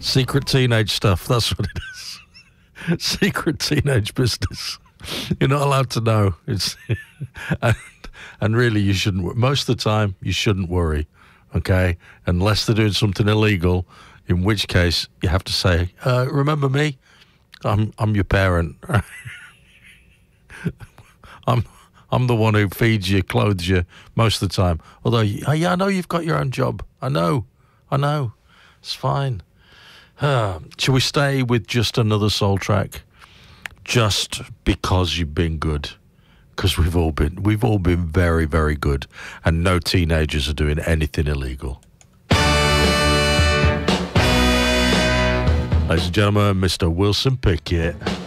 Secret teenage stuff, that's what it is. Secret teenage business. You're not allowed to know. It's and really you shouldn't. Most of the time you shouldn't worry, okay? Unless they're doing something illegal, in which case you have to say, remember me? I'm your parent. I'm the one who feeds you, clothes you most of the time. Although, yeah, I know you've got your own job. I know. It's fine. Shall we stay with just another soul track? Just because you've been good. Because we've all been very, very good. And no teenagers are doing anything illegal. Ladies and gentlemen, Mr. Wilson Pickett.